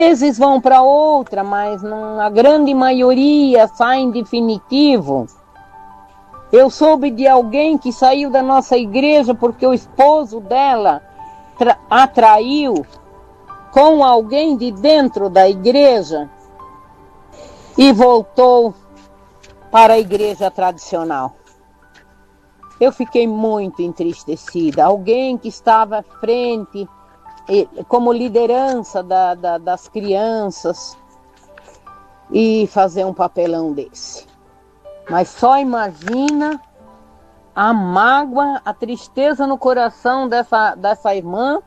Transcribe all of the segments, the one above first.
vezes vão para outra, mas a grande maioria saem definitivo. Eu soube de alguém que saiu da nossa igreja porque o esposo dela atraiu com alguém de dentro da igreja e voltou para a igreja tradicional. Eu fiquei muito entristecida. Alguém que estava à frente, como liderança das crianças, e fazer um papelão desse. Mas só imagina a mágoa, a tristeza no coração dessa irmã,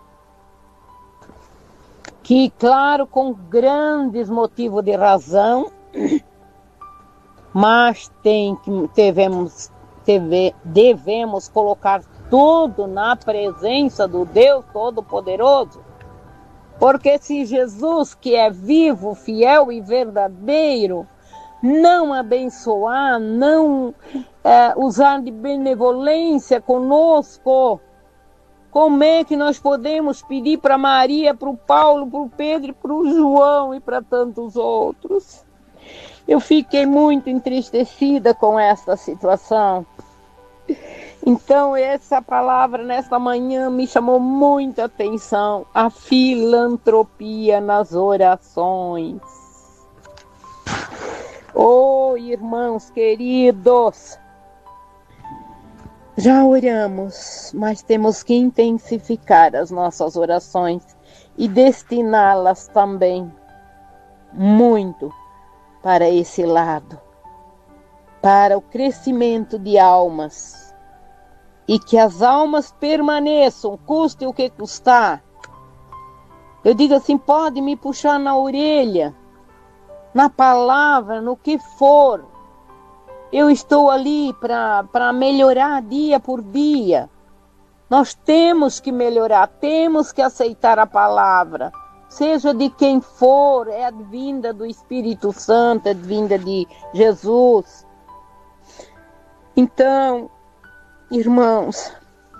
que, claro, com grandes motivos de razão, mas devemos colocar tudo na presença do Deus Todo-Poderoso. Porque se Jesus, que é vivo, fiel e verdadeiro, não abençoar, não usar de benevolência conosco, como é que nós podemos pedir para Maria, para o Paulo, para o Pedro, para o João e para tantos outros? Eu fiquei muito entristecida com esta situação. Então, essa palavra nesta manhã me chamou muita atenção. A filantropia nas orações. Oh, irmãos queridos, já oramos, mas temos que intensificar as nossas orações e destiná-las também muito para esse lado, para o crescimento de almas, e que as almas permaneçam, custe o que custar. Eu digo assim, pode me puxar na orelha, na palavra, no que for. Eu estou ali para melhorar dia por dia. Nós temos que melhorar, temos que aceitar a palavra. Seja de quem for, é vinda do Espírito Santo, é vinda de Jesus. Então, irmãos,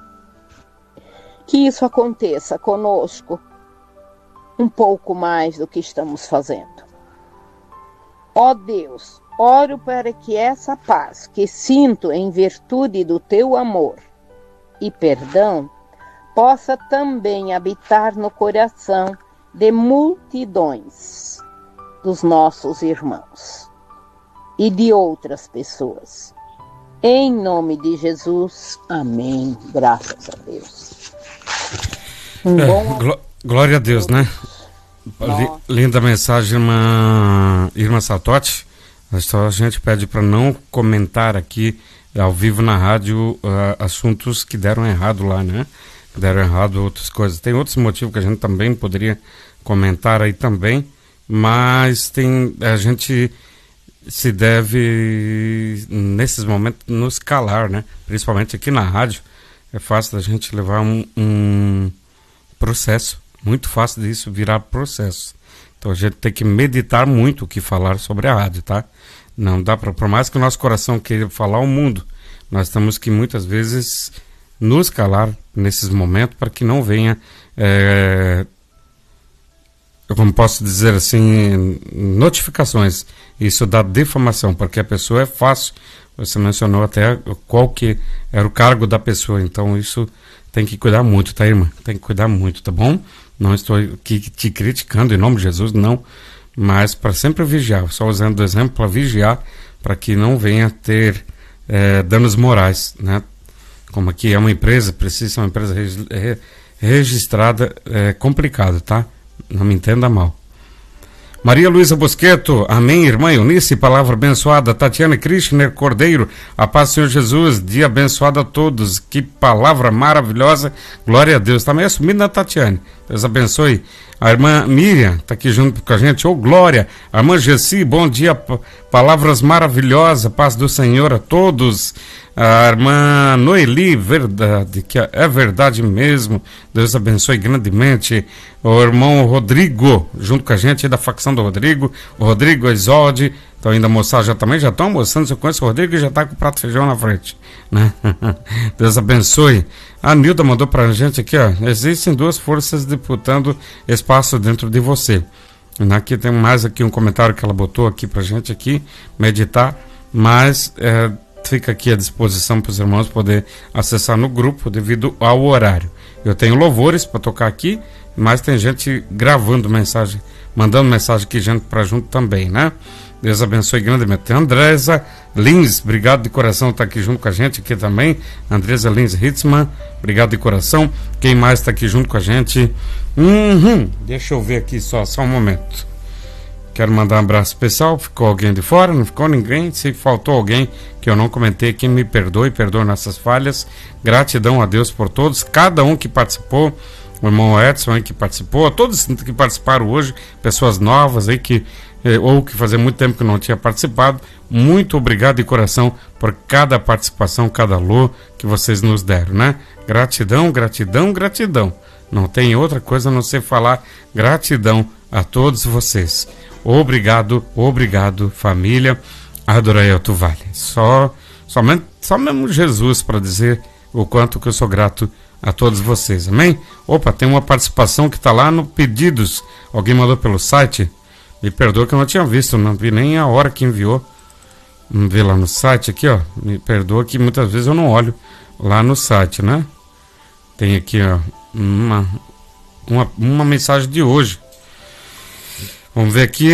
que isso aconteça conosco um pouco mais do que estamos fazendo. Ó Deus, oro para que essa paz que sinto em virtude do teu amor e perdão possa também habitar no coração de multidões dos nossos irmãos e de outras pessoas. Em nome de Jesus, amém. Graças a Deus. Glória a Deus, né? Linda mensagem, irmã Satotti. A gente pede para não comentar aqui ao vivo na rádio assuntos que deram errado lá, né? Deram errado outras coisas. Tem outros motivos que a gente também poderia comentar aí também, mas a gente se deve, nesses momentos, nos calar, né? Principalmente aqui na rádio, é fácil da gente levar um processo, muito fácil disso virar processo. Então a gente tem que meditar muito o que falar sobre a rádio, tá? Não dá para, por mais que o nosso coração queira falar ao mundo, nós temos que muitas vezes nos calar nesses momentos para que não venha, como posso dizer assim, notificações. Isso dá defamação, porque a pessoa é fácil. Você mencionou até qual que era o cargo da pessoa, então isso tem que cuidar muito, tá, irmã? Tem que cuidar muito, tá bom? Não estou aqui te criticando em nome de Jesus, não, mas para sempre vigiar, só usando o exemplo para vigiar, para que não venha ter danos morais, né? Como aqui é uma empresa, precisa ser uma empresa registrada, é complicado, tá? Não me entenda mal. Maria Luísa Bosqueto, amém, irmã Eunice, palavra abençoada. Tatiana Krishner Cordeiro, a paz do Senhor Jesus, dia abençoado a todos, que palavra maravilhosa, glória a Deus. Tá meio assumido, né, Tatiane? Deus abençoe. A irmã Miriam tá aqui junto com a gente, glória. A irmã Gessi, bom dia, palavras maravilhosas, paz do Senhor a todos. A irmã Noeli, verdade, que é verdade mesmo, Deus abençoe grandemente. O irmão Rodrigo, junto com a gente da facção do Rodrigo, o Rodrigo Isolde, Estão indo almoçar já também, já estão almoçando. Se eu conheço o Rodrigo, já está com o prato de feijão na frente, né? Deus abençoe. A Nilda mandou pra gente aqui, ó. Existem duas forças disputando espaço dentro de você. Aqui tem mais aqui um comentário que ela botou aqui pra gente aqui, meditar, mas fica aqui à disposição para os irmãos poder acessar no grupo devido ao horário. Eu tenho louvores para tocar aqui, mas tem gente gravando mensagem, mandando mensagem aqui gente para junto também, né? Deus abençoe grandemente. Tem a Andresa Lins, obrigado de coração, tá aqui junto com a gente aqui também. Andresa Lins Hitzmann, obrigado de coração. Quem mais tá aqui junto com a gente? Deixa eu ver aqui só um momento. Quero mandar um abraço especial. Ficou alguém de fora? Não ficou ninguém? Se faltou alguém que eu não comentei, que me perdoe nossas falhas. Gratidão a Deus por todos, cada um que participou. O irmão Edson aí que participou, todos que participaram hoje, pessoas novas aí que fazia muito tempo que não tinha participado. Muito obrigado de coração por cada participação, cada alô que vocês nos deram, né? Gratidão, gratidão, gratidão. Não tem outra coisa a não ser falar gratidão a todos vocês. Obrigado, obrigado, família Adoraelto Vale. Só mesmo Jesus para dizer o quanto que eu sou grato a todos vocês, amém? Opa, tem uma participação que está lá no pedidos. Alguém mandou pelo site? Me perdoa que eu não tinha visto, não vi nem a hora que enviou. Vamos ver lá no site aqui, ó. Me perdoa que muitas vezes eu não olho lá no site, né? Tem aqui, ó, uma mensagem de hoje. Vamos ver aqui.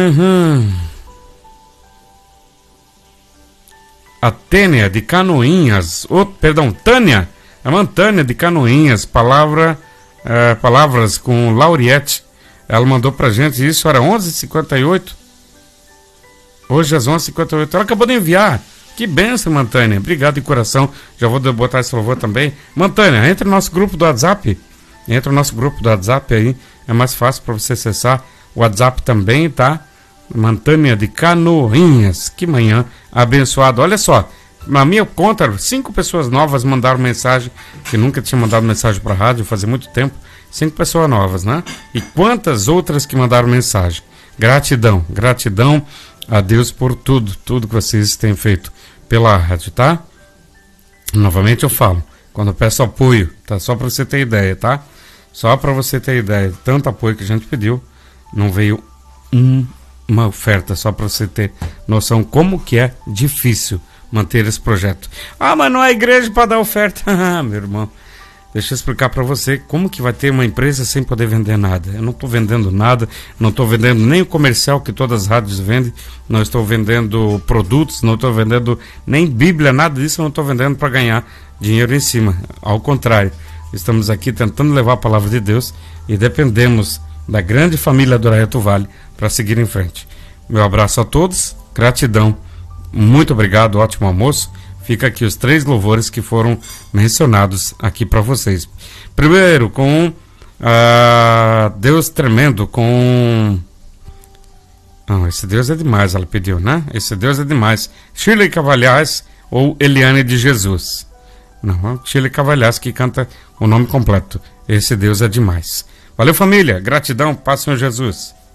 A Tânia de Canoinhas. Tânia. A irmã Tânia de Canoinhas. Palavras com Lauriette. Ela mandou pra gente isso, era 11h58. Hoje às 11h58. Ela acabou de enviar. Que benção, Mantânia. Obrigado de coração. Já vou botar esse louvor também. Mantânia, entra no nosso grupo do WhatsApp. Entra no nosso grupo do WhatsApp aí. É mais fácil para você acessar o WhatsApp também, tá? Mantânia de Canoinhas. Que manhã abençoado. Olha só. Na minha conta, 5 pessoas novas mandaram mensagem. Que nunca tinha mandado mensagem para a rádio, fazia muito tempo. 5 pessoas novas, né? E quantas outras que mandaram mensagem. Gratidão. Gratidão a Deus por tudo que vocês têm feito pela rádio, tá? Novamente eu falo, quando eu peço apoio, tá? Só para você ter ideia, tá? Só para você ter ideia, tanto apoio que a gente pediu, não veio uma oferta, só para você ter noção como que é difícil manter esse projeto. Ah, mas não é igreja para dar oferta. Meu irmão, deixa eu explicar para você como que vai ter uma empresa sem poder vender nada. Eu não estou vendendo nada, não estou vendendo nem o comercial que todas as rádios vendem, não estou vendendo produtos, não estou vendendo nem Bíblia, nada disso eu não estou vendendo para ganhar dinheiro em cima. Ao contrário, estamos aqui tentando levar a palavra de Deus e dependemos da grande família do Adoraelto Vale para seguir em frente. Meu abraço a todos, gratidão, muito obrigado, ótimo almoço. Fica aqui os 3 louvores que foram mencionados aqui para vocês. Primeiro, com Deus Tremendo, com... esse Deus é demais, ela pediu, né? Esse Deus é demais. Shirley Cavalhais ou Eliane de Jesus? Não, Shirley Cavalhais que canta o nome completo. Esse Deus é demais. Valeu, família. Gratidão. Paz, Senhor Jesus.